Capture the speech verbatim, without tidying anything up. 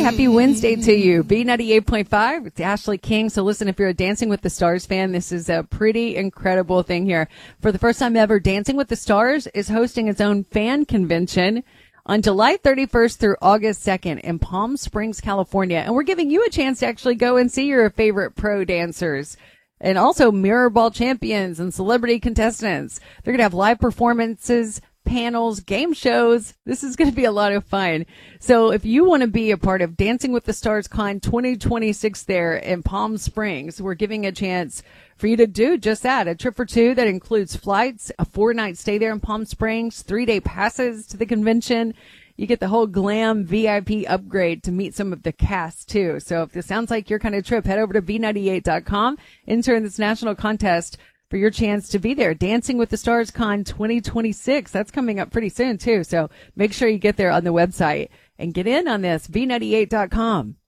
Happy Wednesday to you. B ninety-eight point five, it's Ashley King. So listen, if you're a Dancing with the Stars fan, this is a pretty incredible thing here. For the first time ever, Dancing with the Stars is hosting its own fan convention on July thirty-first through August second in Palm Springs, California. And we're giving you a chance to actually go and see your favorite pro dancers. And also mirror ball champions and celebrity contestants. They're going to have live performances, panels, game shows. This is going to be a lot of fun. So if you want to be a part of Dancing with the Stars Con twenty twenty-six there in Palm Springs, we're giving a chance for you to do just that. A trip for two that includes flights, a four-night stay there in Palm Springs, three-day passes to the convention. You get the whole glam V I P upgrade to meet some of the cast, too. So if this sounds like your kind of trip, head over to B ninety-eight dot com, enter in this national contest for your chance to be there. Dancing with the Stars Con twenty twenty-six. That's coming up pretty soon, too. So make sure you get there on the website and get in on this, B ninety-eight dot com.